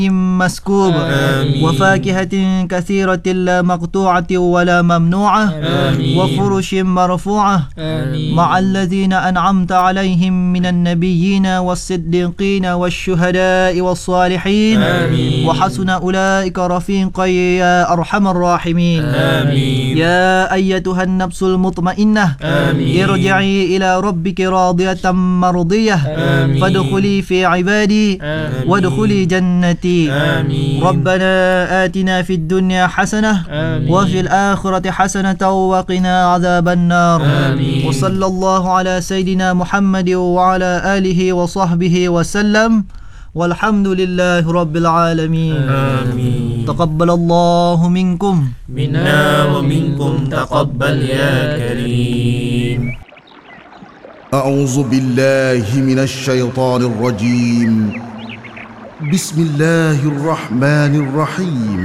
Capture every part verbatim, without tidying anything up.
مسكوب وفاكهة كثيرة لا مقطوعة ولا ممنوعة وفرش مرفوعة مع الذين أنعمت عليهم من النبيين والصديقين والشهداء والصالحين وحسن أولئك رفيقا يا أرحم الراحمين يا أيتها النفس المطمئنة ارجعي إلى ربك راضية مرضية فادخلي في عبادي وادخلي جنتي آمين. ربنا آتنا في الدنيا حسنة آمين. وفي الآخرة حسنة وقنا عذاب النار آمين. وصلى الله على سيدنا محمد وعلى آله وصحبه وسلم والحمد لله رب العالمين آمين. تقبل الله منكم منا ومنكم تقبل يا كريم. أعوذ بالله من الشيطان الرجيم. بسم الله الرحمن الرحيم.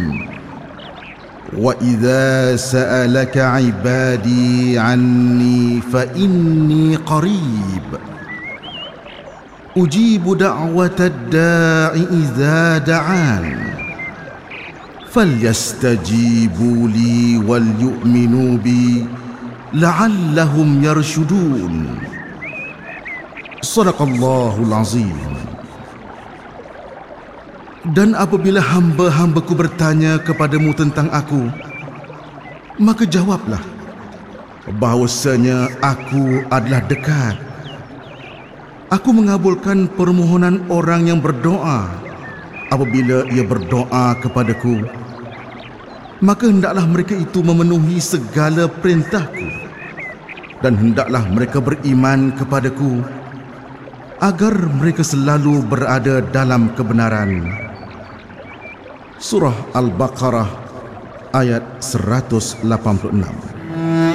وإذا سألك عبادي عني فإني قريب أجيب دعوة الداع إذا دعان فليستجيبوا لي وليؤمنوا بي لعلهم يرشدون. صدق الله العظيم. Dan apabila hamba-hambaku bertanya kepadamu tentang aku, maka jawablah bahawasanya aku adalah dekat. Aku mengabulkan permohonan orang yang berdoa. Apabila ia berdoa kepadaku, maka hendaklah mereka itu memenuhi segala perintahku, dan hendaklah mereka beriman kepadaku agar mereka selalu berada dalam kebenaran. Surah Al-Baqarah ayat seratus lapan puluh enam.